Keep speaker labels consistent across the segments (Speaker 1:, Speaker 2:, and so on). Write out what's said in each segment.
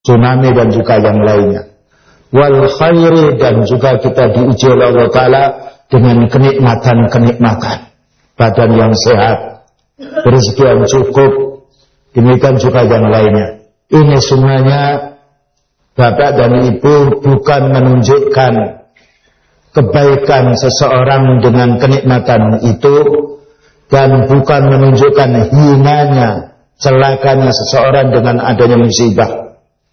Speaker 1: tsunami dan juga yang lainnya. Wal khairi, dan juga kita diuji oleh Allah Ta'ala dengan kenikmatan. Badan yang sehat, rezeki yang cukup, demikian juga yang lainnya. Ini semuanya Bapak dan Ibu bukan menunjukkan kebaikan seseorang dengan kenikmatan itu, dan bukan menunjukkan hinanya, celakanya seseorang dengan adanya musibah.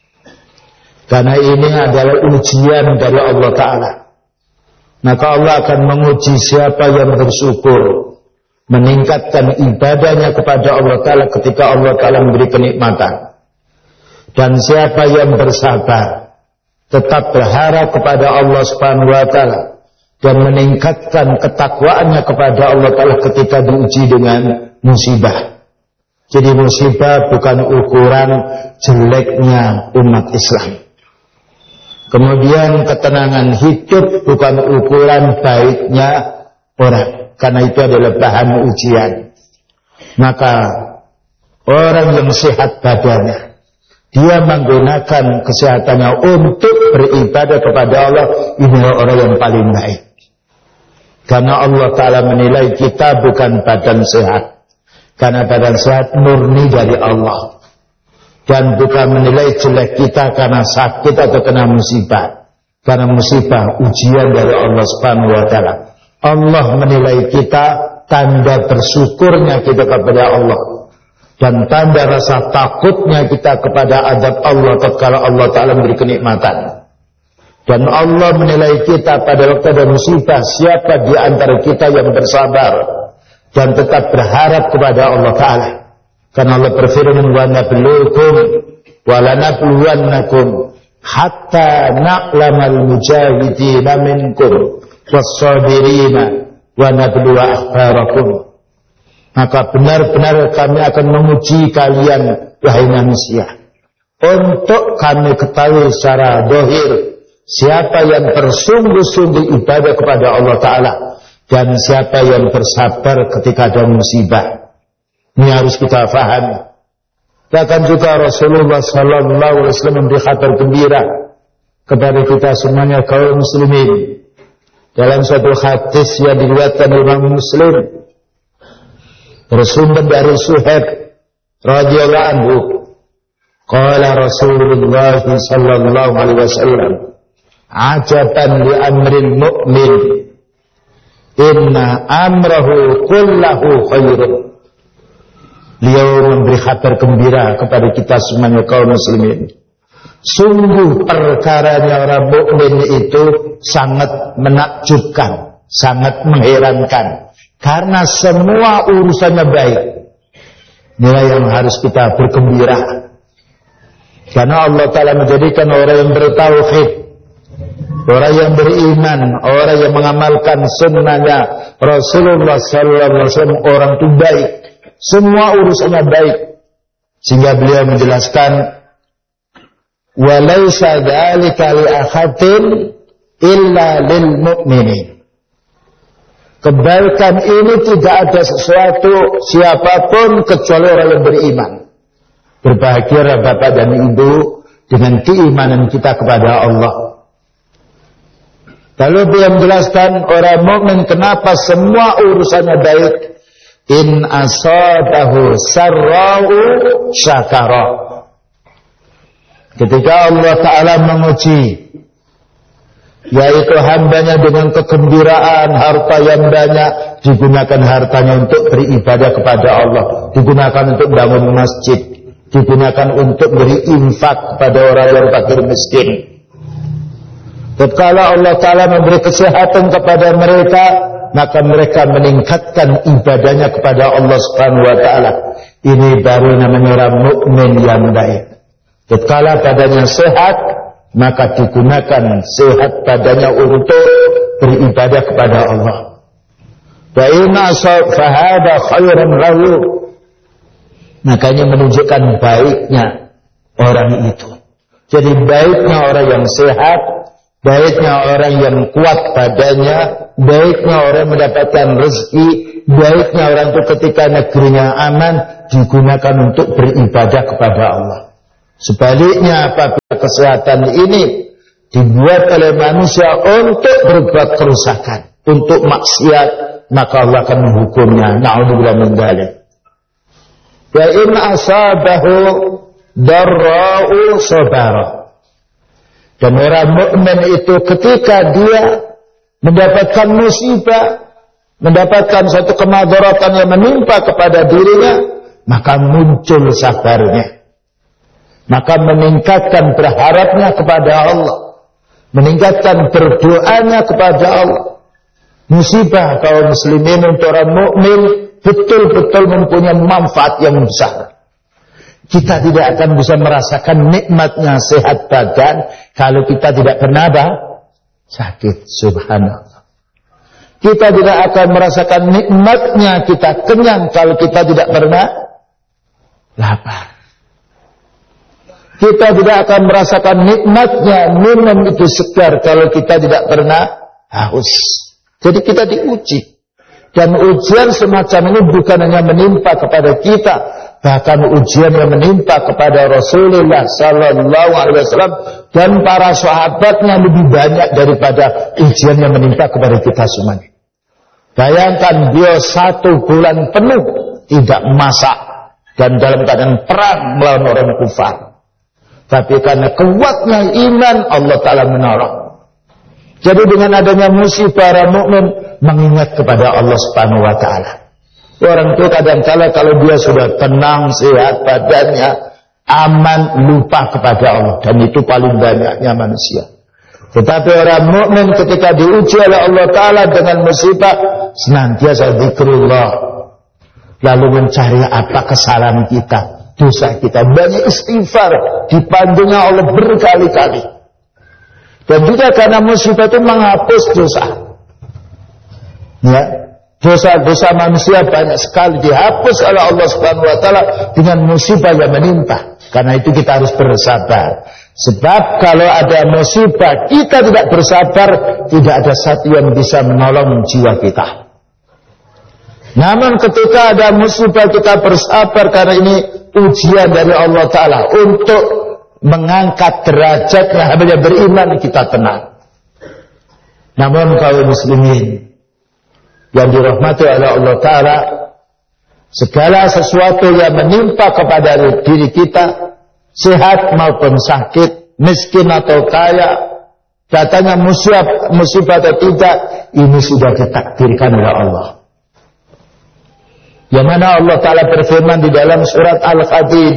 Speaker 1: Karena ini adalah ujian dari Allah Ta'ala. Maka Allah akan menguji siapa yang bersyukur, meningkatkan ibadahnya kepada Allah Ta'ala ketika Allah Ta'ala memberi kenikmatan. Dan siapa yang bersabar, tetap berharap kepada Allah Subhanahu wa Ta'ala, dan meningkatkan ketakwaannya kepada Allah Ta'ala ketika diuji dengan musibah. Jadi musibah bukan ukuran jeleknya umat Islam. Kemudian ketenangan hidup bukan ukuran baiknya orang, karena itu adalah bahan ujian. Maka orang yang sehat badannya, dia menggunakan kesehatannya untuk beribadah kepada Allah, inilah orang yang paling baik. Karena Allah Ta'ala menilai kita bukan badan sehat, karena badan sehat murni dari Allah. Dan bukan menilai jelek kita karena sakit atau kena musibah. Karena musibah ujian dari Allah Subhanahu wa Ta'ala. Allah menilai kita tanda bersyukurnya kita kepada Allah, dan tanda rasa takutnya kita kepada azab Allah tatkala Allah Ta'ala memberi kenikmatan. Dan Allah menilai kita pada waktu ada musibah, siapa di antara kita yang bersabar dan tetap berharap kepada Allah Ta'ala. Karena Allah berfirman, wa nabluukum wa lanabluwannakum hatta na'lamal mujahidina minkum was-sabirina wa nabluwa akhbarakum. Maka benar-benar kami akan menguji kalian, wahai manusia, untuk kami ketahui secara zahir siapa yang bersungguh-sungguh ibadah kepada Allah Ta'ala, dan siapa yang bersabar ketika ada musibah. Ini harus kita fahami. Bahkan juga Rasulullah Sallallahu Alaihi Wasallam memberi kabar gembira kepada kita semuanya kaum muslimin. Dalam suatu hadis yang diriwayatkan oleh Imam Muslim, bersumber dari Suhaib radhiyallahu anhu, qala Rasulullah Sallallahu Alaihi Wasallam, ajaban li amril mu'min, inna amrahu kullahu khairun. Beliau memberi kabar gembira kepada kita semuanya kaum muslimin. Sungguh perkaranya orang mukmin itu sangat menakjubkan, sangat mengherankan, karena semua urusannya baik. Inilah yang harus kita bergembira. Karena Allah Ta'ala menjadikan orang yang bertauhid, orang yang beriman, orang yang mengamalkan sunnahnya Rasulullah Sallallahu Alaihi Wasallam, orang itu baik. Semua urusannya baik. Sehingga beliau menjelaskan, walaysa dzalika li ahadin illa lil mu'minin. Kebaikan ini tidak ada sesuatu siapapun kecuali orang yang beriman. Berbahagialah Bapak dan Ibu dengan keimanan kita kepada Allah. Lalu beliau menjelaskan orang mukmin kenapa semua urusannya baik. In asabahu sarra'u syakara. Ketika Allah Ta'ala menguji, yaitu hambanya dengan kegembiraan, harta yang banyak, digunakan hartanya untuk beribadah kepada Allah, digunakan untuk bangun masjid, digunakan untuk beri infak kepada orang yang fakir miskin. Tatkala Allah Ta'ala memberi kesehatan kepada mereka, maka mereka meningkatkan ibadahnya kepada Allah Subhanahu wa Ta'ala. Ini baru namanya orang mukmin yang baik. Tatkala badannya sehat, maka digunakan sehat badannya untuk beribadah kepada Allah. Wa inna fahada khairan lahu. Maka ini menunjukkan baiknya orang itu. Jadi baiknya orang yang sehat, baiknya orang yang kuat badannya, baiknya orang mendapatkan rezeki, baiknya orang itu ketika negerinya aman, digunakan untuk beribadah kepada Allah. Sebaliknya apabila kesehatan ini dibuat oleh manusia untuk berbuat kerusakan, untuk maksiat, maka Allah akan menghukumnya. Na'udzubillah min dzalik. Wa in asabahu darra'u sabara. Dan orang mukmin itu ketika dia mendapatkan musibah, mendapatkan satu kemadaratan yang menimpa kepada dirinya, maka muncul sabarnya. Maka meningkatkan berharapnya kepada Allah, meningkatkan berdoanya kepada Allah. Musibah kaum muslimin untuk orang mukmin betul-betul mempunyai manfaat yang besar. Kita tidak akan bisa merasakan nikmatnya sehat badan kalau kita tidak pernah sakit. Subhanallah. Kita tidak akan merasakan nikmatnya kita kenyang kalau kita tidak pernah lapar. Kita tidak akan merasakan nikmatnya minum itu segar kalau kita tidak pernah haus. Jadi kita diuji. Dan ujian semacam ini bukan hanya menimpa kepada kita, bahkan ujian yang menimpa kepada Rasulullah sallallahu alaihi wasallam dan para sahabatnya lebih banyak daripada ujian yang menimpa kepada kita semuanya. Bayangkan beliau 1 bulan penuh tidak masak dan dalam keadaan perang melawan orang kufar. Tapi karena kuatnya iman, Allah Ta'ala menolong. Jadi dengan adanya musibah, para mukmin mengingat kepada Allah Subhanahu Wa Ta'ala. Orang itu kadang-kala kalau dia sudah tenang, sehat badannya, aman, lupa kepada Allah. Dan itu paling banyaknya manusia. Tetapi orang mukmin ketika diuji oleh Allah Ta'ala dengan musibah, senantiasa zikrullah. Lalu mencari apa kesalahan kita, dosa kita, banyak istighfar, dipanggilnya Allah berkali-kali. Dan juga karena musibah itu menghapus dosa. Ya, dosa-dosa manusia banyak sekali dihapus oleh Allah Subhanahu Wa Taala dengan musibah yang menimpa. Karena itu kita harus bersabar. Sebab kalau ada musibah kita tidak bersabar, tidak ada satu yang bisa menolong jiwa kita. Namun ketika ada musibah kita bersabar karena ini ujian dari Allah Ta'ala untuk mengangkat derajatnya hamba yang beriman, kita tenang. Namun kaum muslimin yang dirahmati oleh Allah Ta'ala, segala sesuatu yang menimpa kepada diri kita, sehat maupun sakit, miskin atau kaya, datangnya musibah atau tidak, ini sudah ditakdirkan oleh Allah. Yang mana Allah Ta'ala berfirman di dalam surat Al-Hadid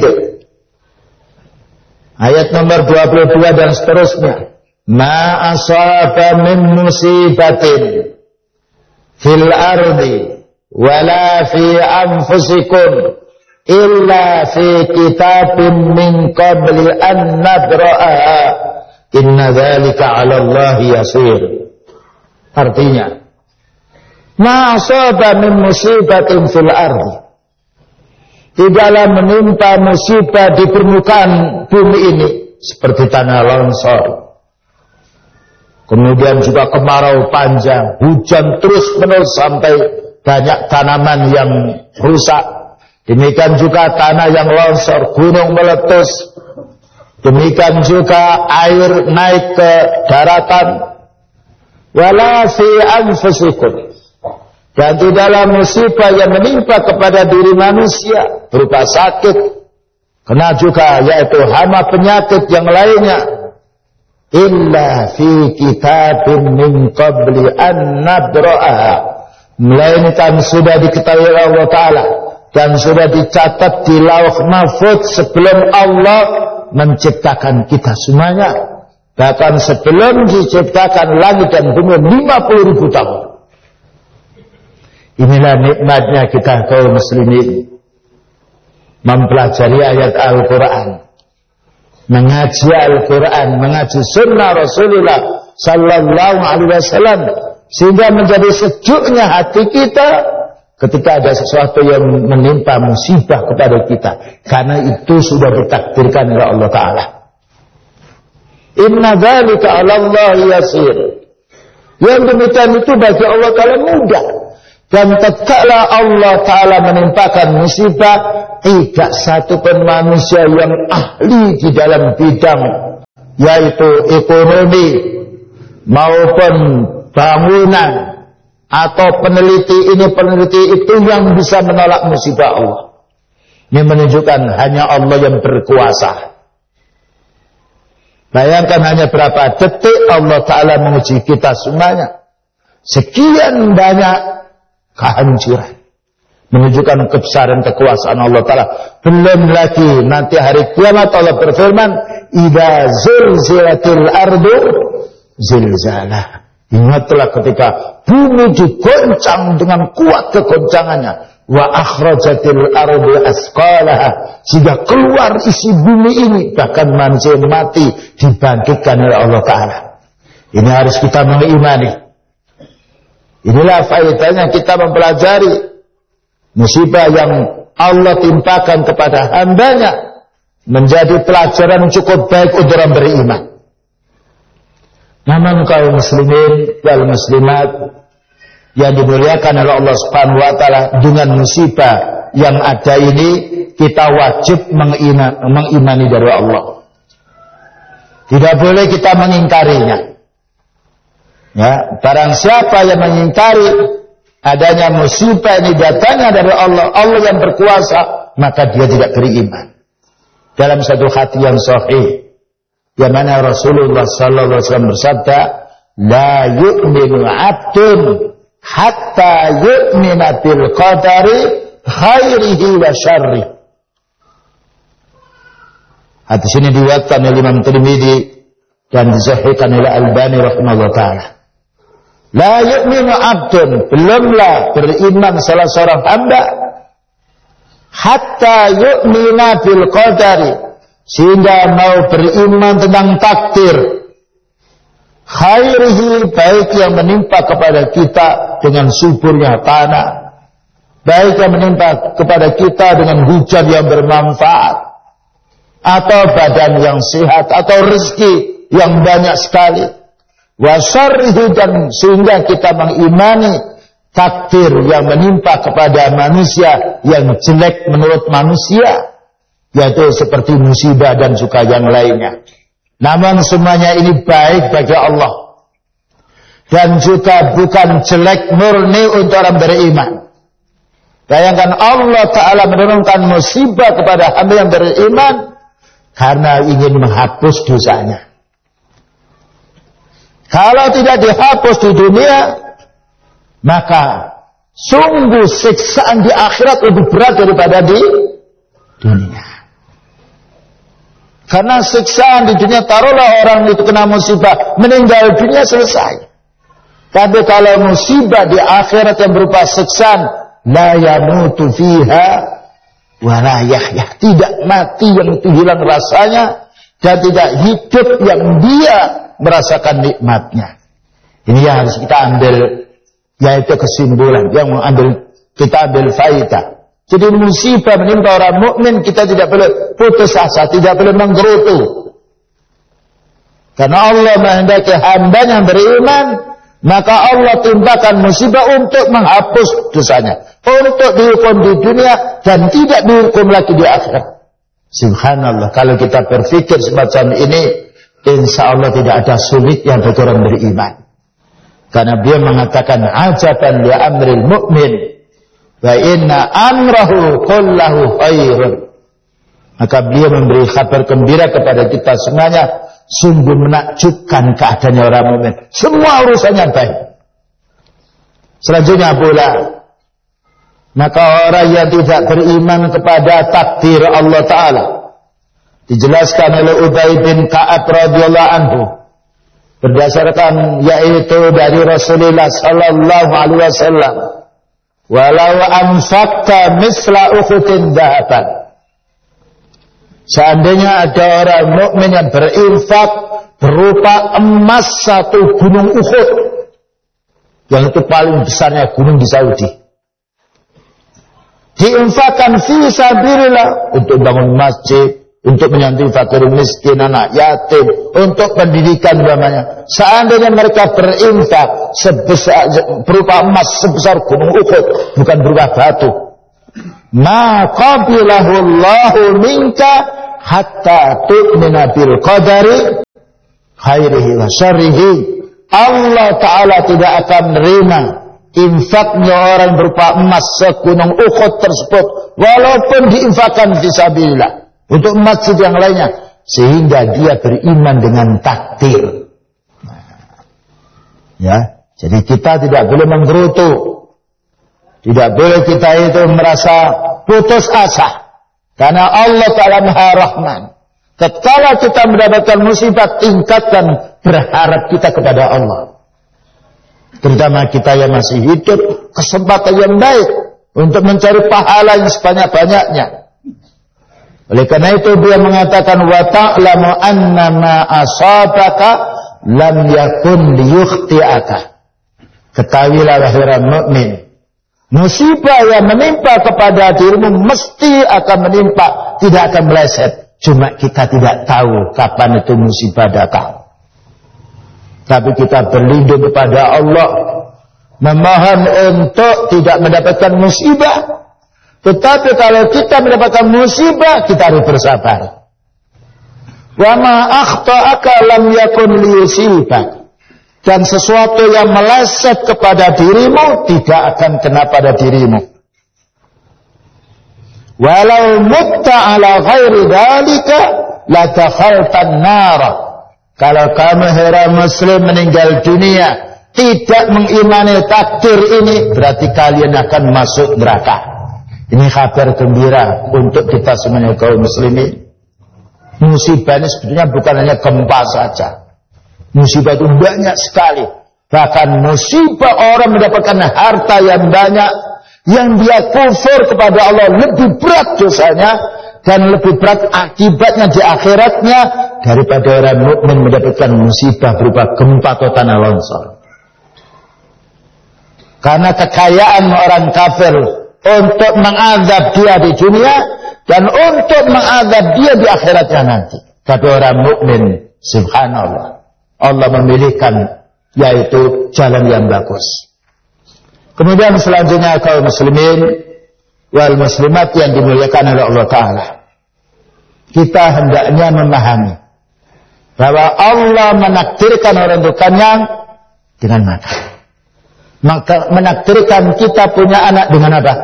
Speaker 1: ayat nomor 22 dan seterusnya, ma asaba min musibatin fil ardi wala fi anfusikum illa fi kitabin min qabli an nadra'aha inna dzalika 'ala Allahi yasir. Artinya, ma asaba min musibatin fil ardi, tidaklah menimpa musibah di permukaan bumi ini seperti tanah longsor, kemudian juga kemarau panjang, hujan terus menerus sampai banyak tanaman yang rusak, demikian juga tanah yang longsor, gunung meletus, demikian juga air naik ke daratan, wala fi anfusikum, dan tidaklah musibah yang menimpa kepada diri manusia berupa sakit, kena juga yaitu hama penyakit yang lainnya, illa fi kitabin min qabli an nadra'aha, melainkan sudah diketahui Allah Ta'ala dan sudah dicatat di lauh mahfuz sebelum Allah menciptakan kita semuanya, bahkan sebelum diciptakan langit dan bumi 50.000 tahun. Inilah nikmatnya kita kaum muslimin mempelajari ayat Al-Quran, mengaji Al-Quran, mengaji sunnah Rasulullah sallallahu alaihi wasallam, sehingga menjadi sejuknya hati kita ketika ada sesuatu yang menimpa musibah kepada kita, karena itu sudah ditakdirkan oleh Allah Ta'ala. Inna dzalika 'ala Allahi yasir. Yang demikian itu bagi Allah Ta'ala mudah. Dan tatkala Allah Ta'ala menimpakan musibah, tidak satu pun manusia yang ahli di dalam bidang yaitu ekonomi maupun bangunan atau peneliti ini peneliti itu yang bisa menolak musibah Allah. Ini menunjukkan hanya Allah yang berkuasa. Bayangkan hanya berapa detik Allah Ta'ala menguji kita semuanya. Sekian banyak kehancuran, menunjukkan kebesaran kekuasaan Allah Ta'ala. Belum lagi nanti hari kiamat Allah berfirman, idza zulzilatil ardu zilzalah. Ingatlah ketika bumi digoncang dengan kuat kegoncangannya, wa akhrajatil ardu asqalaha, sehingga keluar isi bumi ini, bahkan manusia mati dibangkitkan oleh Allah Ta'ala. Ini harus kita mengimani. Inilah faedahnya kita mempelajari musibah yang Allah timpakan kepada hambanya, menjadi pelajaran cukup baik untuk orang beriman. Namun kaum muslimin wal muslimat yang dimuliakan oleh Allah Subhanahu wa Ta'ala, dengan musibah yang ada ini kita wajib mengimani dari Allah. Tidak boleh kita mengingkarinya. Ya, barang siapa yang mengingkari adanya musibah ini datangnya dari Allah, Allah yang berkuasa, maka dia tidak beriman. Dalam satu hadis yang sahih, yang mana Rasulullah sallallahu alaihi wasallam bersabda, la yu'minu 'abdun hatta yu'mina bil qadari khairihi wa syarrihi. Hadis ini diriwayatkan oleh Imam Tirmidzi dan disahihkan oleh Albani rahimahullah taala. La yu'minu 'abdun, belumlah beriman salah seorang hamba hatta yu'mina bil qadari, sehingga mau beriman tentang takdir, khairihi, baik yang menimpa kepada kita dengan suburnya tanah, baik yang menimpa kepada kita dengan hujan yang bermanfaat, atau badan yang sehat, atau rezeki yang banyak sekali, wa syarrihi, dan sehingga kita mengimani takdir yang menimpa kepada manusia yang jelek menurut manusia, yaitu seperti musibah dan juga yang lainnya. Namun semuanya ini baik bagi Allah, dan juga bukan jelek murni untuk orang beriman. Bayangkan Allah Ta'ala menurunkan musibah kepada hamba yang beriman karena ingin menghapus dosanya. Kalau tidak dihapus di dunia, maka sungguh siksaan di akhirat lebih berat daripada di dunia. Karena siksaan di dunia, taruhlah orang itu kena musibah, meninggal dunia, selesai. Tapi kalau musibah di akhirat yang berupa siksaan, la yamutu fiha wa la yahya, tidak mati yang itu hilang rasanya, dan tidak hidup yang dia merasakan nikmatnya. Ini yang harus kita ambil, yaitu kesimpulan yang kita ambil faedah. Jadi musibah menimpa orang mukmin, kita tidak boleh putus asa, tidak boleh menggerutu. Karena Allah menghendaki hamba yang beriman, maka Allah timpakan musibah untuk menghapus dosanya, untuk dihukum di dunia dan tidak dihukum lagi di akhirat. Subhanallah, kalau kita berpikir semacam ini, insya Allah tidak ada sulitnya bagi orang beriman. Karena dia mengatakan ajaban li amril mu'min wa inna amrahu kullahu khairun. Maka beliau memberi kabar gembira kepada kita semuanya, sungguh menakjubkan keadaannya orang mukmin, semua urusannya baik. Selanjutnya pula, maka orang yang tidak beriman kepada takdir Allah Ta'ala, dijelaskan oleh Ubay bin Ka'ab radhiyallahu anhu, berdasarkan yaitu dari Rasulullah sallallahu alaihi wasallam, walau anfaqta misla Uhudin dhahaban, seandainya ada orang mukmin yang berinfak berupa emas satu gunung Uhud, yang itu paling besarnya gunung di Saudi, diinfakkan fi sabilillah, untuk bangun masjid, untuk menyantuni fakir miskin, anak yatim, untuk pendidikan umpamanya. Seandainya mereka berinfak sebesar berupa emas sebesar gunung Uhud, bukan berupa batu, ma qabilahu Allahu minka hatta tu'mina bil qadari khairihi wa syarrihi. Allah Ta'ala tidak akan menerima infaknya orang berupa emas segunung Uhud tersebut, walaupun diinfakkan fisabilillah untuk masjid yang lainnya, sehingga dia beriman dengan takdir. Ya, jadi kita tidak boleh menggerutu, tidak boleh kita itu merasa putus asa, karena Allah Ta'ala Maha Rahman. Tatkala kita mendapatkan musibah, tingkatkan berharap kita kepada Allah. Terutama kita yang masih hidup, kesempatan yang baik untuk mencari pahala yang sebanyak-banyaknya. Oleh karena itu dia mengatakan, wa ta'lamu anna ma asabaka lam yakun liyukhti'aka. Ketahuilah wahai orang mukmin, musibah yang menimpa kepada dirimu mesti akan menimpa, tidak akan meleset. Cuma kita tidak tahu kapan itu musibah datang. Tapi kita berlindung kepada Allah, memohon untuk tidak mendapatkan musibah. Tetapi kalau kita mendapatkan musibah, kita harus bersabar. Wa ma akhta'aka lam yakun liyusibak. Dan sesuatu yang meleset kepada dirimu tidak akan kena pada dirimu. Walau mutta ala ghairi dhalika la dakhaltan nara. Kalau kamu heran muslim meninggal dunia tidak mengimani takdir ini, berarti kalian akan masuk neraka. Ini kabar gembira untuk kita semuanya kaum muslimin. Musibah ini sebetulnya bukan hanya gempa saja. Musibah itu banyak sekali. Bahkan musibah orang mendapatkan harta yang banyak, yang dia kufur kepada Allah, lebih berat dosanya dan lebih berat akibatnya di akhiratnya daripada orang mukmin mendapatkan musibah berupa gempa atau tanah longsor. Karena kekayaan orang kafir untuk mengazab dia di dunia dan untuk mengazab dia di akhiratnya nanti. Tapi orang mukmin, subhanallah, Allah memilihkan yaitu jalan yang bagus. Kemudian selanjutnya kaum muslimin wal muslimat yang dimuliakan oleh Allah Ta'ala, kita hendaknya memahami bahwa Allah menakdirkan orang itu kenyang dengan makan. Maka menakdirkan kita punya anak dengan apa?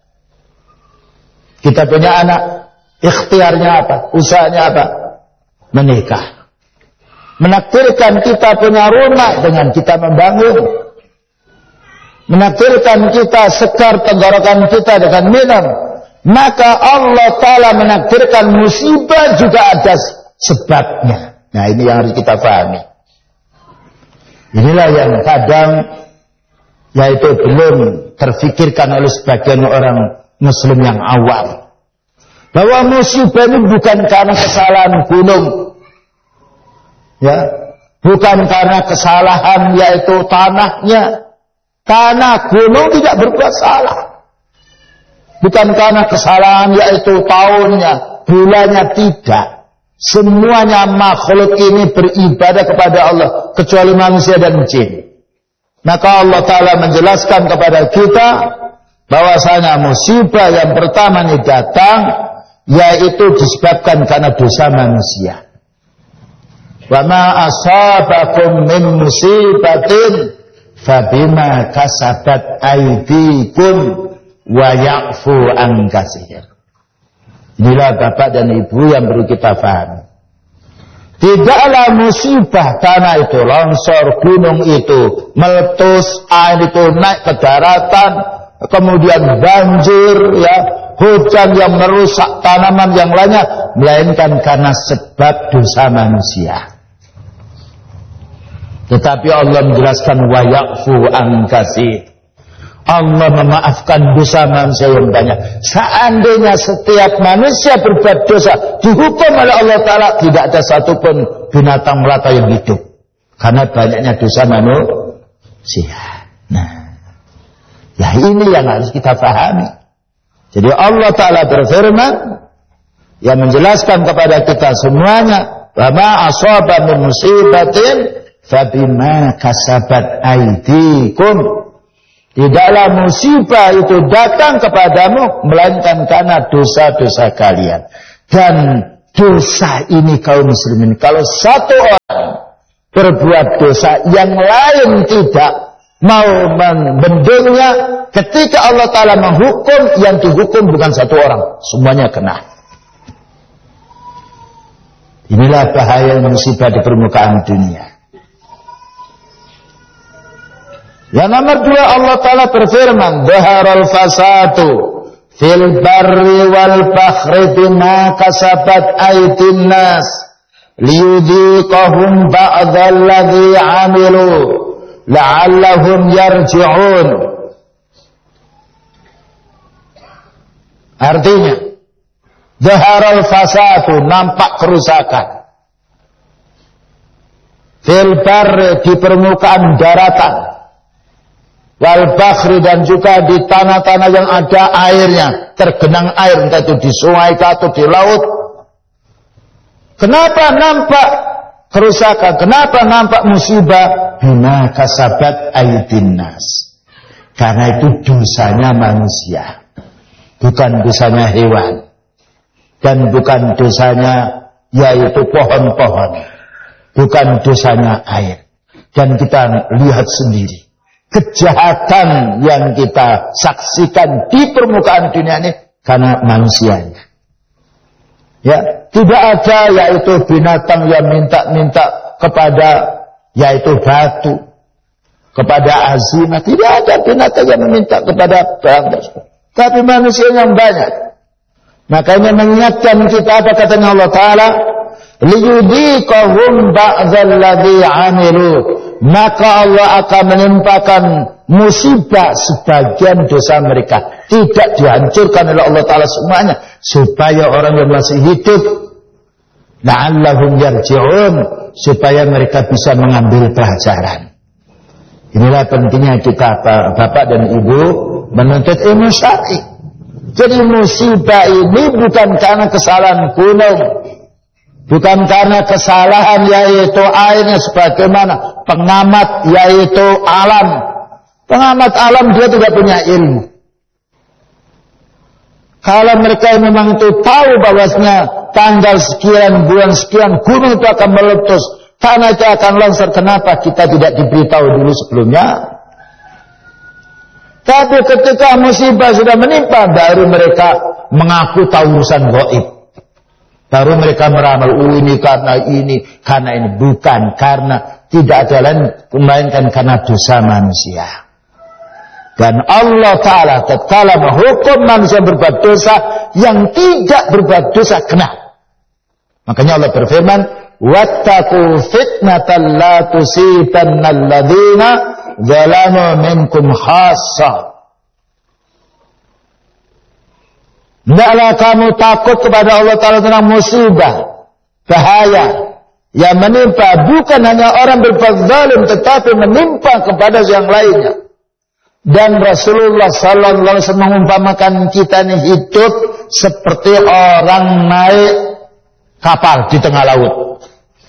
Speaker 1: Kita punya anak, ikhtiarnya apa? Usahanya apa? Menikah. Menakdirkan kita punya rumah dengan kita membangun. Menakdirkan kita segar tenggorokan kita dengan minum. Maka Allah Ta'ala menakdirkan musibah juga ada sebabnya. Nah, ini yang harus kita pahami. Inilah yang kadang yaitu belum terfikirkan oleh sebagian orang muslim yang awam, bahwa musibah ini bukan karena kesalahan gunung, ya, bukan karena kesalahan yaitu tanahnya. Tanah gunung tidak berbuat salah. Bukan karena kesalahan yaitu tahunnya, bulannya, tidak. Semuanya makhluk ini beribadah kepada Allah kecuali manusia dan jin. Maka Allah Ta'ala menjelaskan kepada kita bahwasanya musibah yang pertama ini datang yaitu disebabkan karena dosa manusia. Wa ma asabakum min musibatin fabima kasabat aydikum wa ya'fu an katsir. Inilah bapak dan ibu yang perlu kita pahami. Tidaklah musibah tanah itu longsor, gunung itu meletus, air itu naik ke daratan, kemudian banjir, ya, hujan yang merusak tanaman yang lainnya, melainkan karena sebab dosa manusia. Tetapi Allah menjelaskan wa ya'fu an katsir. Allah memaafkan dosa manusia yang banyak. Seandainya setiap manusia berbuat dosa dihukum oleh Allah Ta'ala, tidak ada satupun binatang melata yang hidup, karena banyaknya dosa manusia. Nah, ya ini yang harus kita pahami. Jadi Allah Ta'ala berfirman, yang menjelaskan kepada kita semuanya, wa ma asaba min musibatin fabima kasabat aydikum. Tidaklah musibah itu datang kepadamu melainkan karena dosa-dosa kalian. Dan dosa ini kaum muslimin, kalau satu orang berbuat dosa, yang lain tidak mau membendungnya, ketika Allah Ta'ala menghukum, yang dihukum bukan satu orang, semuanya kena. Inilah bahaya musibah di permukaan dunia. Yang nomor 2, Allah Ta'ala berfirman, dhaharal fasadu fil barri wal bahri bima kasabat aydin nas liyudhiqahum ba'dalladzi 'amilu la'allahum yarji'un. Artinya, dhaharal fasadu, nampak kerusakan, fil barri, di permukaan daratan, wal bahri, dan juga di tanah-tanah yang ada airnya, tergenang air, entah itu di sungai atau di laut. Kenapa nampak kerusakan? Kenapa nampak musibah? Bima kasabat aydin nas. Karena itu dosanya manusia, bukan dosanya hewan, dan bukan dosanya yaitu pohon-pohon, bukan dosanya air. Dan kita lihat sendiri kejahatan yang kita saksikan di permukaan dunia ini karena manusianya. Ya, tidak ada yaitu binatang yang minta-minta kepada yaitu batu, kepada azimah. Tidak ada binatang yang meminta kepada batu, tapi manusia yang banyak. Makanya mengingatkan kita apa katanya Allah Ta'ala, liyudhiqahum ba'dalladzi 'amilu, maka Allah akan menimpakan musibah sebagian dosa mereka. Tidak dihancurkan oleh Allah Ta'ala semuanya, supaya orang yang masih hidup la'allahum yarji'un, supaya mereka bisa mengambil pelajaran. Inilah pentingnya kita Bapak dan Ibu menuntut ilmu syar'i. Jadi musibah ini bukan karena kesalahan gunung, bukan karena kesalahan yaitu airnya, sebagaimana pengamat yaitu alam. Pengamat alam dia tidak punya ilmu. Kalau mereka memang itu tahu bahwasanya tanggal sekian, bulan sekian, gunung itu akan meletus, tanah itu akan longsor, kenapa kita tidak diberitahu dulu sebelumnya? Tapi ketika musibah sudah menimpa, baru mereka mengaku tahu urusan gaib. Baru mereka meramal, ini, karena ini. Bukan, karena tidak ada lain melainkan karena dosa manusia. Dan Allah Ta'ala tatkala menghukum manusia berbuat dosa, yang tidak berbuat dosa kena. Makanya Allah berfirman, wattaqu fitnatan la tusibanna alladzina zalamu minkum khassa. Hendaklah kamu takut kepada Allah Ta'ala tentang musibah, bahaya yang menimpa bukan hanya orang berbuat zalim, tetapi menimpa kepada yang lainnya. Dan Rasulullah Sallallahu Alaihi Wasallam mengumpamakan kita ini hidup seperti orang naik kapal di tengah laut,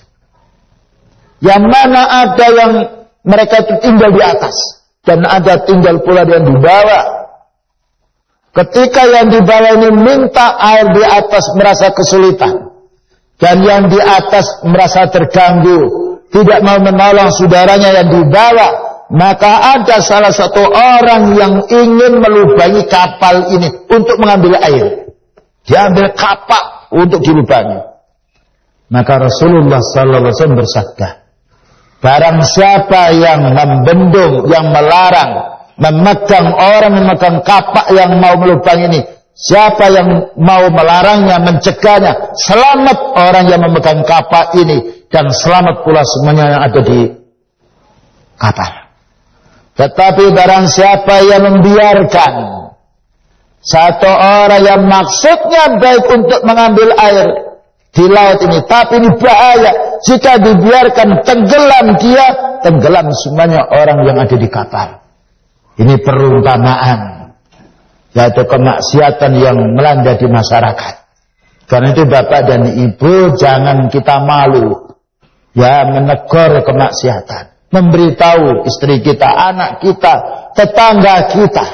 Speaker 1: yang mana ada yang mereka itu tinggal di atas, dan ada tinggal pula yang di bawah. Ketika yang di bawah ini minta air, di atas merasa kesulitan, dan yang di atas merasa terganggu, tidak mau menolong saudaranya yang di bawah. Maka ada salah satu orang yang ingin melubangi kapal ini untuk mengambil air. Dia ambil kapak untuk dilubangi. Maka Rasulullah Sallallahu Alaihi Wasallam bersabda, barang siapa yang membendung, yang melarang, memegang orang memegang kapak yang mau melubangi ini, siapa yang mau melarangnya, mencegahnya, selamat orang yang memegang kapak ini, dan selamat pula semuanya yang ada di kapal. Tetapi barang siapa yang membiarkan satu orang yang maksudnya baik untuk mengambil air di laut ini, tapi ini bahaya, jika dibiarkan tenggelam dia, tenggelam semuanya orang yang ada di kapal. Ini perumpamaan, yaitu kemaksiatan yang melanda di masyarakat. Karena itu bapak dan ibu jangan kita malu ya menegur kemaksiatan, memberitahu istri kita, anak kita, tetangga kita.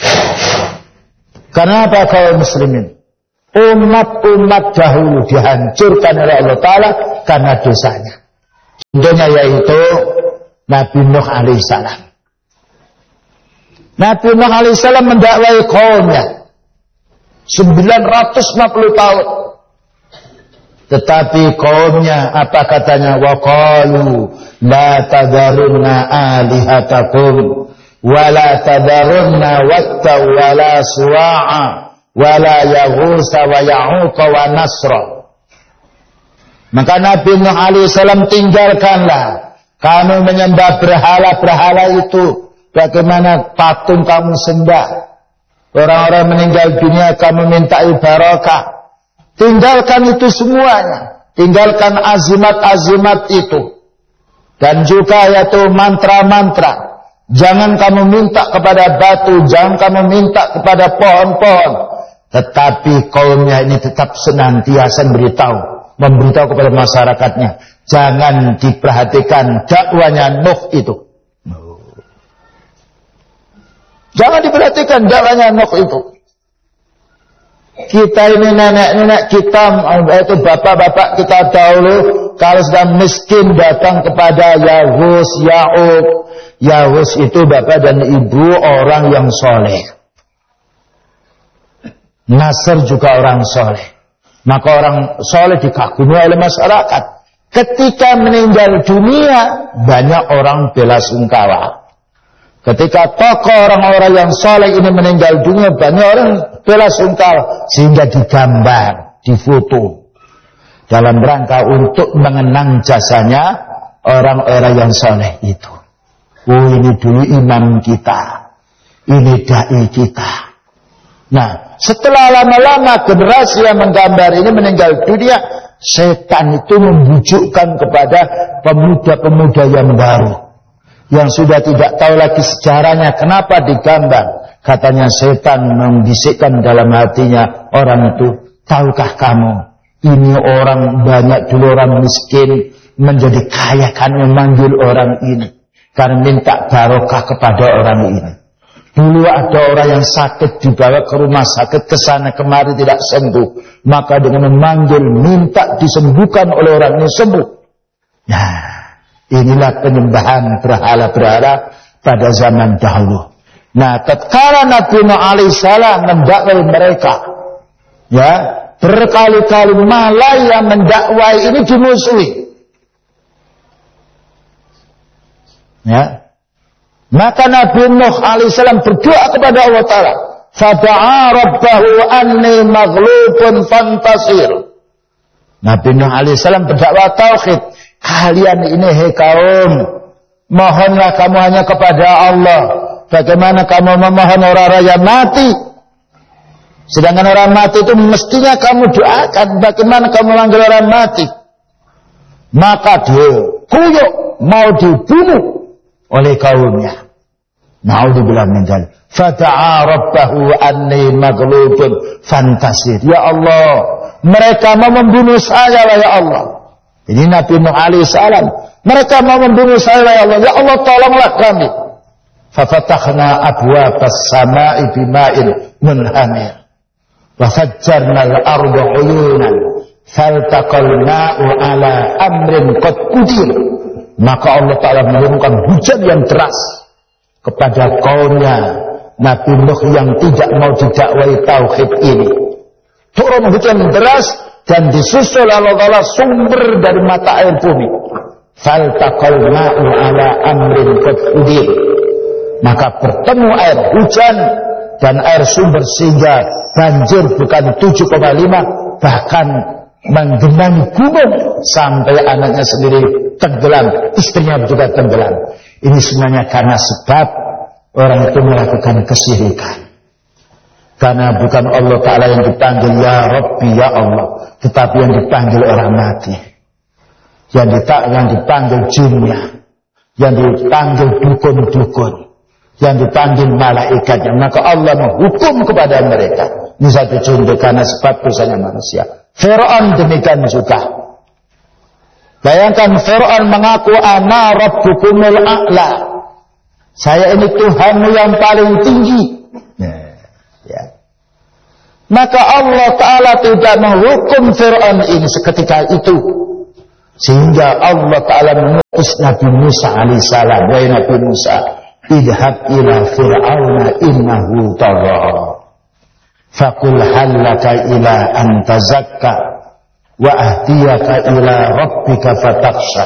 Speaker 1: Karena apa kaum muslimin? Umat-umat dahulu dihancurkan oleh Allah Ta'ala karena dosanya. Contohnya yaitu Nabi Nuh alaihissalam. Nabi Nuh alaihissalam mendakwai kaumnya 950 tahun. Tetapi kaumnya apa katanya? Wa qalu la tadarunna alihatakum wa la tadarunna watta wa la suwa'a wa la yaghusa wa ya'uqa wa nasra. Maka Nabi Nuh alaihissalam tinggalkanlah kamu menyembah berhala-berhala itu. Bagaimana patung kamu sembah, orang-orang meninggal dunia kamu minta barakah. Tinggalkan itu semuanya. Tinggalkan azimat-azimat itu. Dan juga yaitu mantra-mantra. Jangan kamu minta kepada batu, jangan kamu minta kepada pohon-pohon. Tetapi kaumnya ini tetap senantiasa memberitahu kepada masyarakatnya. Jangan diperhatikan dakwanya Nuh itu. Jangan diperhatikan dakwanya Nuh itu. Kita ini nenek-nenek kita, itu bapak-bapak kita dahulu, kalau sudah miskin datang kepada Yahus, Ya'uq. Yahus itu bapak dan ibu orang yang soleh. Nasr juga orang soleh. Maka orang soleh dikagumi oleh masyarakat. Ketika meninggal dunia, banyak orang bela sungkawa. Ketika tokoh orang-orang yang soleh ini meninggal dunia, banyak orang bela sungkawa. Sehingga digambar, difoto. Dalam rangka untuk mengenang jasanya orang-orang yang soleh itu. Oh, ini dulu imam kita. Ini da'i kita. Nah, setelah lama-lama generasi yang menggambar ini meninggal dunia, setan itu membujukkan kepada pemuda-pemuda yang baru. Yang sudah tidak tahu lagi sejarahnya, kenapa digambar. Katanya setan membisikkan dalam hatinya orang itu, tahukah kamu, ini orang banyak dulu orang miskin menjadi kaya karena memanggil orang ini, karena minta barokah kepada orang ini. Dulu ada orang yang sakit dibawa ke rumah sakit, ke sana kemari tidak sembuh, maka dengan memanggil minta disembuhkan oleh orang ini sembuh. Nah, inilah penyembahan berhala-berhala pada zaman dahulu. Nah, tatkala Nabi Nuh alaihissalam mendakwai mereka, ya, berkali-kali malah yang mendakwai ini dimusuhi. Ya. Maka Nabi Nuh alaihissalam berdoa kepada Allah Ta'ala. Fada'a rabbahu anni maghlubun fantasir. Nabi Nuh alaihissalam berdakwah tauhid. Kalian ini hei kaum, mohonlah kamu hanya kepada Allah. Bagaimana kamu memohon orang-orang yang mati? Sedangkan orang mati itu mestinya kamu doakan. Bagaimana kamu manggil orang mati? Maka dia kuyuk mau dibunuh oleh kaumnya. Na'udzubillah min dzalik. Fada'a rabbahu anni maghlubun fantasir. Ya Allah, mereka mau membunuh saya ya Allah. Ini Nabi Nuh alaihissalam. Mereka mau membunuh saya ya Allah. Ya Allah, tolonglah kami. Fafatahna abwabas sama'i bima'in munhamir. Wa fajjarna al-arda 'uyunan. Faltaqal ma'u 'ala amrin qad qudir. Maka Allah Ta'ala menurunkan hujan yang deras kepada kaumnya Nabi Nuh yang tidak mau didakwai tauhid ini. Turun hujan deras dan disusul Allah Ta'ala sumber dari mata air bumi. Faltaqal ma'u 'ala amrin qad qudir. Maka bertemu air hujan dan air sumber sehingga banjir bukan 7,5 bahkan menggenangi gunung sampai anaknya sendiri tenggelam, istrinya juga tenggelam. Ini semuanya karena sebab orang itu melakukan kesyirikan. Karena bukan Allah Ta'ala yang dipanggil ya Rabbi ya Allah, tetapi yang dipanggil orang mati, yang dipanggil jinnya, yang dipanggil dukun-dukun, yang dipanggil malaikatnya. Maka Allah menghukum kepada mereka. Ini satu contoh karena sebab dosanya manusia. Fir'aun demikian juga. Bayangkan Fir'aun mengaku ana rabbukumul a'la. Saya ini Tuhanmu yang paling tinggi. Ya. Maka Allah Ta'ala tidak menghukum Fir'aun ini seketika itu. Sehingga Allah Ta'ala mengutus Nabi Musa alaihissalam. Wahai Nabi Musa, idhab ila fir'auna innahu tagha. Faqul hallaka ila an tazakka wa ahdiyaka ila rabbika fatakhsha.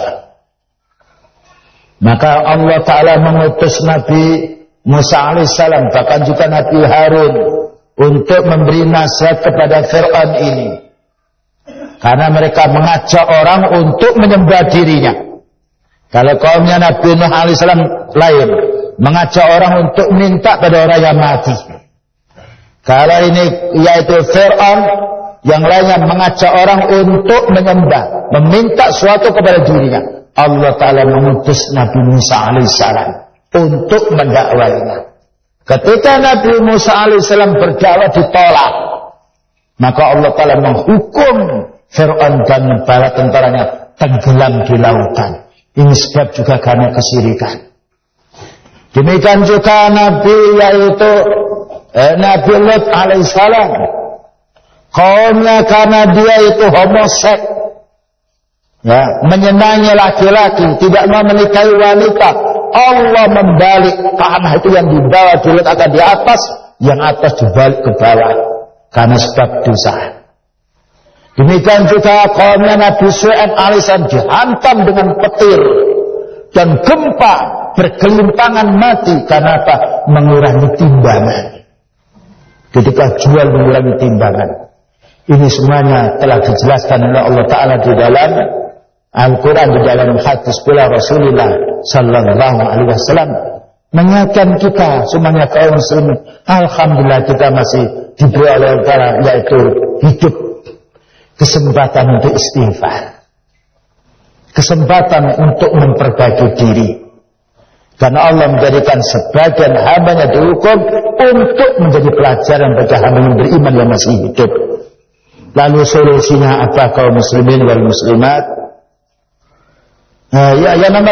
Speaker 1: Maka Allah Ta'ala mengutus Nabi Musa alaihissalam, bahkan juga Nabi Harun, untuk memberi nasihat kepada Fir'aun ini. Karena mereka mengajak orang untuk menyembah dirinya. Kalau kaumnya Nabi Nuh alaihissalam lain, mengajak orang untuk minta pada orang yang mati. Kalau ini yaitu Fir'aun, yang lainnya mengajak orang untuk menyembah, meminta sesuatu kepada dirinya. Allah Ta'ala mengutus Nabi Musa alaihissalam untuk mendakwainya. Ketika Nabi Musa alaihissalam berdakwah ditolak, maka Allah Ta'ala menghukum Fir'aun dan bala tentaranya tenggelam di lautan. Ini sebab juga karena kesyirikan. Demikian juga Nabi yaitu Nabi Lut alaihissalam, kaumnya karena dia itu homoseks, ya, menyenangi laki-laki, tidak mau menikahi wanita. Allah membalik tanah itu yang di bawah diletakkan di atas, yang atas dibalik ke bawah karena sebab dosa. Demikian juga kaumnya Nabi Shu'aib alaihissalam dihantam dengan petir dan gempa, bergelimpangan mati karena apa? Mengurangi timbangan. Ketika jual mengurangi timbangan. Ini semuanya telah dijelaskan oleh Allah Ta'ala di dalam Al-Quran, di dalam hadis pula Rasulullah Sallallahu Alaihi Wasallam mengingatkan kita semuanya kaum muslimin. Alhamdulillah kita masih diberi oleh Allah Ta'ala yaitu hidup, kesempatan untuk istighfar, kesempatan untuk memperbaiki diri. Karena Allah menjadikan sebagian hambanya dihukum untuk menjadi pelajaran bagi hamba yang beriman yang masih hidup. Lalu solusinya apa kaum muslimin wal muslimat? Yang nomor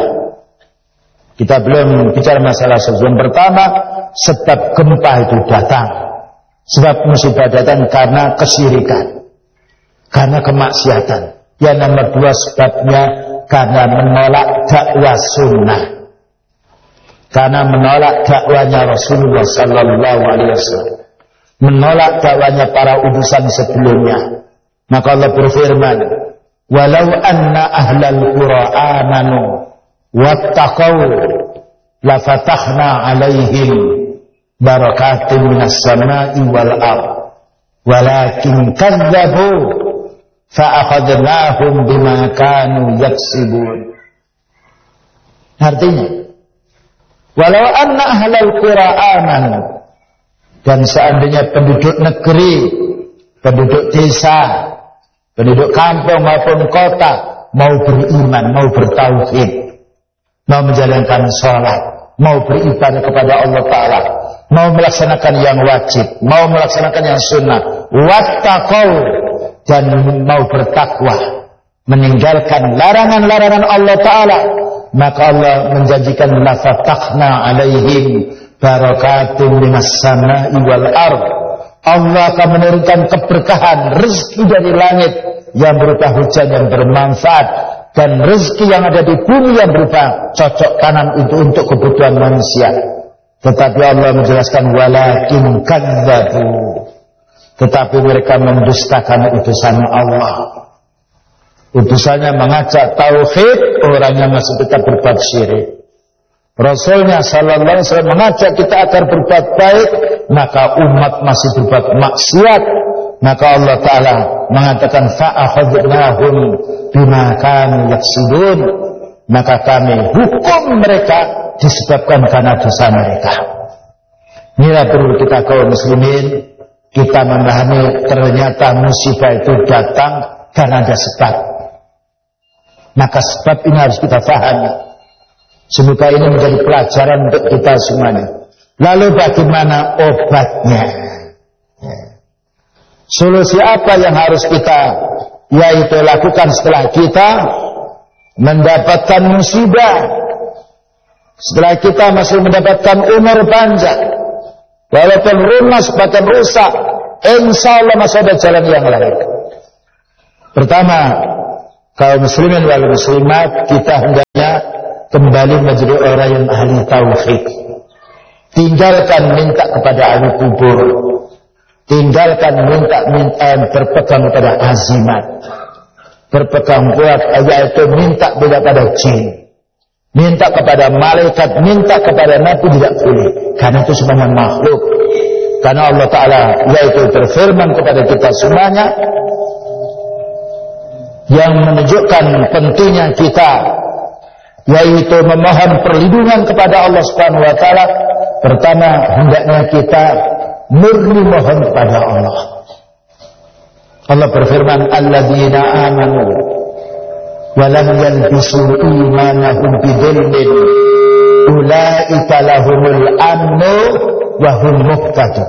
Speaker 1: 2. Kita belum bicara masalah sebelum pertama, sebab gempa itu datang. Sebab musibah datang karena kesyirikan, karena kemaksiatan. Yang nomor 2 sebabnya karena menolak dakwah sunnah, karena menolak dakwanya Rasulullah Sallallahu Alaihi Wasallam, menolak dakwanya para utusan sebelumnya. Maka Allah berfirman, walau anna ahlal qura amanu wattaqau lafatahna alaihim barakatin minas samai wal ard walakin kadzabu fa'akhadnahum bima kanu yaksibun. Artinya, walau anna ahlal qura amanu, dan seandainya penduduk negeri, penduduk desa, penduduk kampung maupun kota mau beriman, mau bertauhid, mau menjalankan sholat, mau beribadah kepada Allah Ta'ala, mau melaksanakan yang wajib, mau melaksanakan yang sunnah, wattaqau, dan mau bertakwa, meninggalkan larangan-larangan Allah Ta'ala, maka Allah menjanjikan lafatahna alaihim barakatun minas samai wal ard. Allah akan menurunkan keberkahan, rezeki dari langit yang berupa hujan yang bermanfaat, dan rezeki yang ada di bumi yang berupa cocok tanam untuk kebutuhan manusia. Tetapi Allah menjelaskan walakin kadzabu, tetapi mereka mendustakan utusan Allah. Utusannya mengajak tauhid, orangnya masih tetap berbuat syirik. Rasulnya Sallallahu Alaihi Wasallam mengajak kita agar berbuat baik, maka umat masih berbuat maksiat. Maka Allah Ta'ala mengatakan fa'akhadnahum bima kanu yaksibun, maka kami hukum mereka disebabkan karena dosa mereka. Inilah perlu kita kaum muslimin, kita memahami ternyata musibah itu datang karena ada sebab. Maka sebab ini harus kita pahami. Semoga ini menjadi pelajaran untuk kita semuanya. Lalu bagaimana obatnya? Solusi apa yang harus kita yaitu lakukan setelah kita mendapatkan musibah, setelah kita masih mendapatkan umur panjang, walaupun rumah sebagian rusak, insya Allah masih ada jalan yang lain. Pertama, kaum muslimin wal muslimat, kita hendaknya kembali menjadi orang yang ahli tauhid. Tinggalkan minta kepada ahli kubur, tinggalkan minta berpegang pada azimat, berpegang kuat, yaitu minta kepada jin, minta kepada malaikat, minta kepada nabi tidak boleh, karena itu semuanya makhluk. Karena Allah Ta'ala yaitu berfirman kepada kita semuanya yang menunjukkan pentingnya kita yaitu memohon perlindungan kepada Allah Subhanahu wa taala. Pertama, hendaknya kita murni mohon kepada Allah. Allah berfirman, alladzina amanu wa lam yalbisu imanahum bidzulmin ulaika lahumul amnu wa hum muhtadun.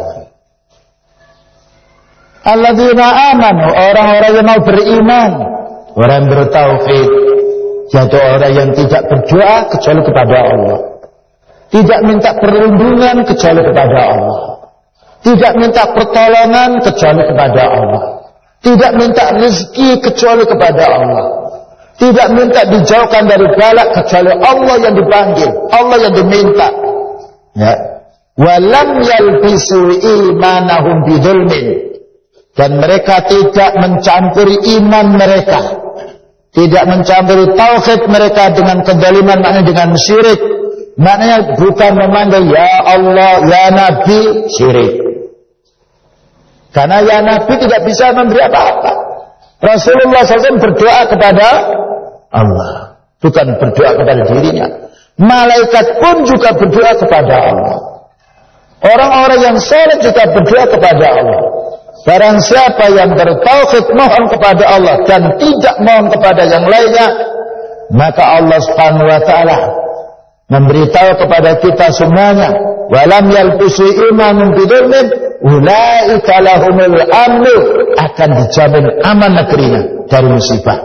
Speaker 1: Alladzina amanu, orang-orang yang mau beriman, orang bertauhid, yaitu orang yang tidak berdoa kecuali kepada Allah, tidak minta perlindungan kecuali kepada Allah, tidak minta pertolongan kecuali kepada Allah, tidak minta rezeki kecuali kepada Allah, tidak minta dijauhkan dari balak kecuali Allah yang dipanggil, Allah yang diminta. Ya. Walam yalbisu imanahum bidzulmin, dan mereka tidak mencampuri iman mereka, tidak mencampuri tauhid mereka dengan kezaliman, maknanya dengan syirik. Maknanya bukan memanggil ya Allah, ya Nabi, syirik. Karena ya Nabi tidak bisa memberi apa-apa. Rasulullah SAW berdoa kepada Allah, bukan berdoa kepada dirinya. Malaikat pun juga berdoa kepada Allah. Orang-orang yang saleh juga berdoa kepada Allah. Barang siapa yang bertauhid mohon kepada Allah dan tidak mohon kepada yang lainnya, maka Allah Subhanahu wa taala memberitahu kepada kita semuanya, walam yalbisu imanun bidzulmin ulaika lahumul amnu, akan dijamin aman negerinya dari musibah.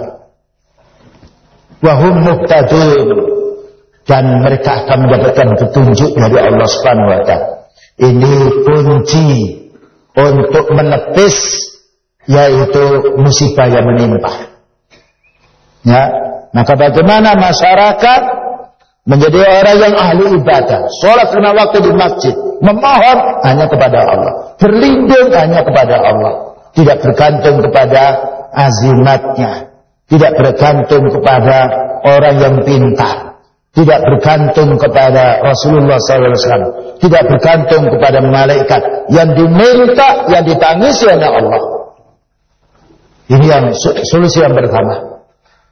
Speaker 1: Wa hum muhtadun, dan mereka akan mendapatkan petunjuk dari Allah Subhanahu wa taala. Ini kunci untuk menepis yaitu musibah yang menimpa. Ya, maka bagaimana masyarakat menjadi orang yang ahli ibadah, sholat 5 waktu di masjid, memohon hanya kepada Allah, berlindung hanya kepada Allah, tidak bergantung kepada azimatnya, tidak bergantung kepada orang yang pintar, tidak bergantung kepada Rasulullah SAW, tidak bergantung kepada malaikat. Yang diminta, yang ditangisi oleh Allah. Ini yang solusi yang pertama.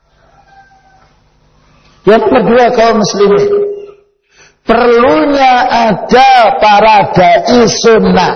Speaker 1: Yang kedua, kaum muslimin, perlunya ada para dai sunnah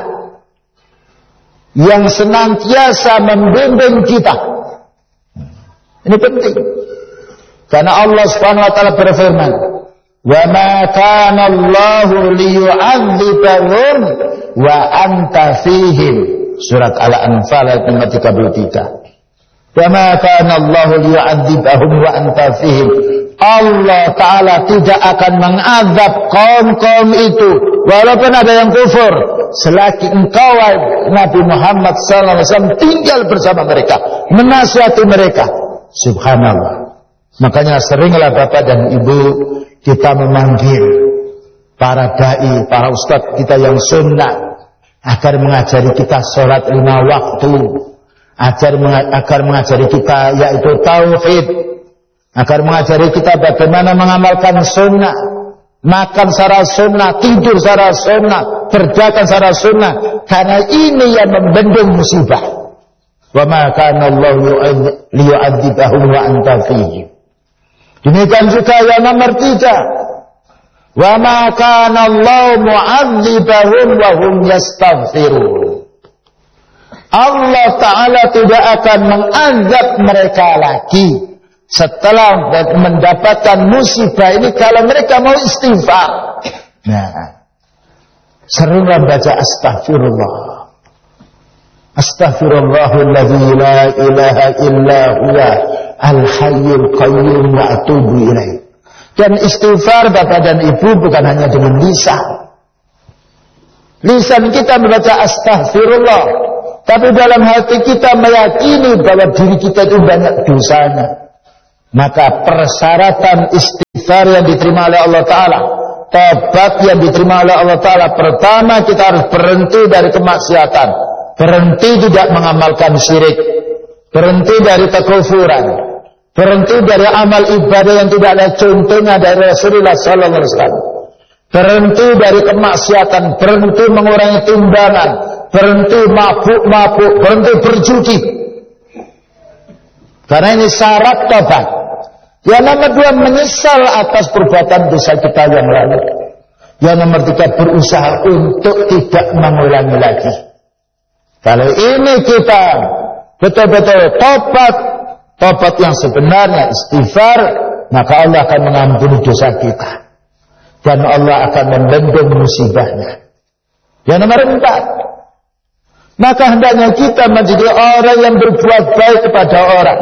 Speaker 1: yang senantiasa membimbing kita. Ini penting. Karena Allah Subhanahu wa taala berfirman, "Wa ma kana Allahu liyu'adzibahum wa anta fihim." Surat Al-Anfal ayat 33. "Wa ma kana Allahu liyu'adzibahum wa anta fihim." Allah Ta'ala tidak akan mengazab kaum-kaum itu walaupun ada yang kufur, selagi engkau Nabi Muhammad SAW tinggal bersama mereka, menasihati mereka. Subhanallah. Makanya seringlah Bapak dan Ibu kita memanggil para dai, para ustadz kita yang sunnah agar mengajari kita sholat 5 waktu, agar mengajari kita yaitu tauhid, agar mengajari kita bagaimana mengamalkan sunnah, makan secara sunnah, tidur secara sunnah, berdagang secara sunnah. Karena ini yang membendung musibah. Wa ma kana Allahu liyu'adzibahum wa anta fihim. Demikian juga yang nomor 3. Wa ma kana Allahu mu'adzibahum wa hum yastaghfirun. Allah Ta'ala tidak akan mengazab mereka lagi setelah mendapatkan musibah ini kalau mereka mau istighfar. Nah, seringlah baca astaghfirullah. Astaghfirullahalladzi la ilaha illa huwa al-hayyul qayyum wa atubu ilaih. Dan istighfar Bapak dan Ibu bukan hanya dengan lisan. Lisan kita membaca astaghfirullah, tapi dalam hati kita meyakini bahwa diri kita itu banyak dosanya. Maka persyaratan istighfar yang diterima oleh Allah Ta'ala, tobat yang diterima oleh Allah Ta'ala, pertama kita harus berhenti dari kemaksiatan, berhenti tidak mengamalkan syirik, berhenti dari kekufuran, berhenti dari amal ibadah yang tidak ada contohnya dari Rasulullah Sallallahu Alaihi Wasallam, berhenti dari kemaksiatan, berhenti mengurangi timbangan, berhenti mabuk-mabuk, berhenti berjudi. Karena ini syarat tobat. Yang nomor 2, menyesal atas perbuatan dosa kita yang lalu. Yang nomor 3, berusaha untuk tidak mengulangi lagi. Kalau ini kita betul-betul tobat yang sebenarnya, istighfar, maka Allah akan mengampuni dosa kita. Dan Allah akan membendung musibahnya. Yang nomor 4, maka hendaknya kita menjadi orang yang berbuat baik kepada orang.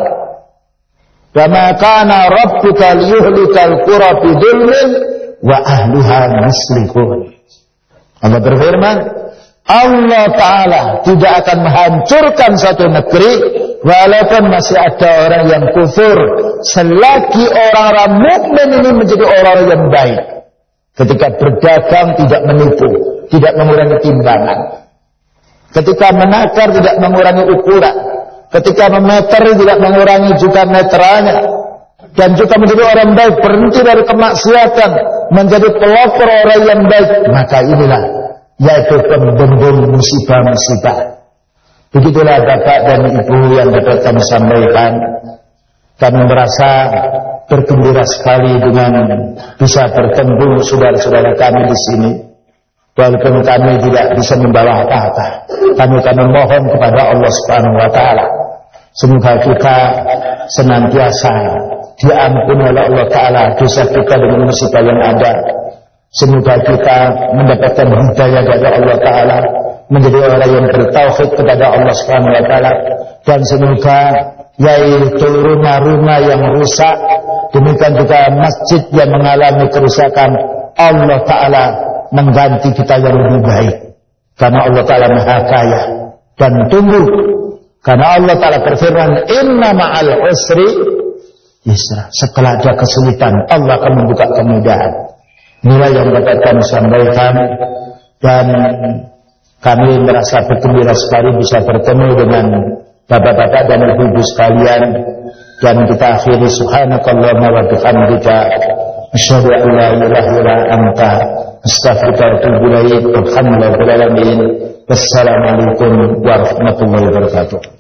Speaker 1: Wa ma kana rabbuka liyuhlikal qura bidzulmin wa ahluha muslihun. Allah berfirman, Allah Ta'ala tidak akan menghancurkan satu negeri walaupun masih ada orang yang kufur, selagi orang-orang mukmin ini menjadi orang yang baik. Ketika berdagang tidak menipu, tidak mengurangi timbangan. Ketika menakar tidak mengurangi ukuran. Ketika memeter tidak mengurangi juga meterannya. Dan juga menjadi orang baik, berhenti dari kemaksiatan, menjadi pelopor orang yang baik. Maka inilah yaitu pembendung musibah-musibah. Begitulah Bapak dan Ibu yang dapat kami sampaikan. Kami merasa bergembira sekali dengan bisa bertemu saudara-saudara kami di sini. Walaupun kami tidak bisa membawa apa-apa, kami memohon kepada Allah Subhanahu wa Ta'ala, semoga kita senantiasa diampuni oleh Allah Ta'ala dosa kita dengan musibah yang ada. Semoga kita mendapatkan hidayah dari Allah Ta'ala, menjadi orang yang bertauhid kepada Allah Subhanahu wa Ta'ala. Dan semoga yaitu rumah-rumah yang rusak, demikian juga masjid yang mengalami kerusakan, Allah Ta'ala mengganti kita yang lebih baik. Karena Allah Ta'ala Maha Kaya. Dan tunggu, karena Allah Ta'ala berfirman, inna ma'al usri yusra. Setelah ada kesulitan, Allah akan membuka kemudahan. Inilah yang dapat kami sampaikan. Dan kami merasa bergembira sekali bisa bertemu dengan bapak-bapak dan ibu-ibu sekalian. Dan kita akhiri subhanakallahumma wa bihamdika asyhadu an la ilaha illa anta astaghfiruka wa atubu ilaik. Alhamdulillahirabbil alamin. Wassalamualaikum warahmatullahi wabarakatuh.